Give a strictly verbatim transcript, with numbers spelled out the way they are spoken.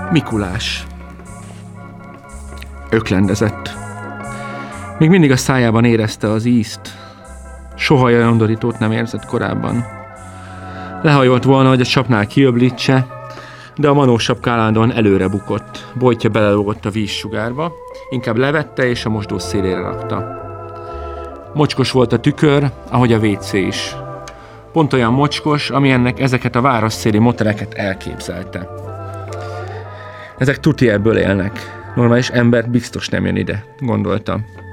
Mikulás. Öklendezett. Még mindig a szájában érezte az ízt. Soha olyan undorítót nem érzett korábban. Lehajolt volna, hogy a csapnál kiöblítse, de a manósapka állandóan előre bukott. Bojtja belelógott a vízsugárba, inkább levette és a mosdó szélére rakta. Mocskos volt a tükör, ahogy a vécé is. Pont olyan mocskos, amilyennek ezeket a városszéli moteleket elképzelte. Ezek tuti ebből élnek. Normális ember biztos nem jön ide, gondolta.